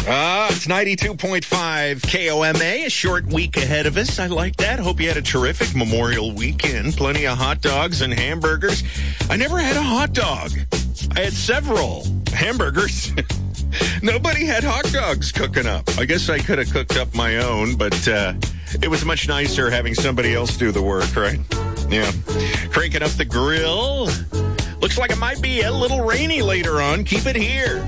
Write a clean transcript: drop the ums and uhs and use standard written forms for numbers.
It's 92.5 KOMA, a short week ahead of us. I like that. Hope you had a terrific Memorial weekend. Plenty of hot dogs and hamburgers. I never had a hot dog. I had several hamburgers. Nobody had hot dogs cooking up. I guess I could have cooked up my own, but it was much nicer having somebody else do the work, right? Yeah. Cranking up the grill. Looks like it might be a little rainy later on. Keep it here.